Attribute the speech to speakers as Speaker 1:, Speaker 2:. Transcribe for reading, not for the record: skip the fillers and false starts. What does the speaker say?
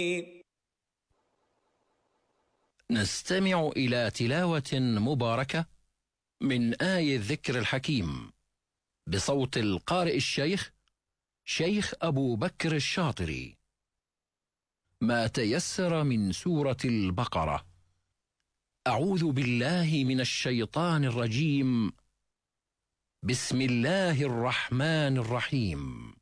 Speaker 1: نستمع إلى تلاوة مباركة من آي الذكر الحكيم بصوت القارئ الشيخ شيخ أبو بكر الشاطري. ما تيسر من سورة البقرة. أعوذ بالله من الشيطان الرجيم. بسم الله الرحمن الرحيم.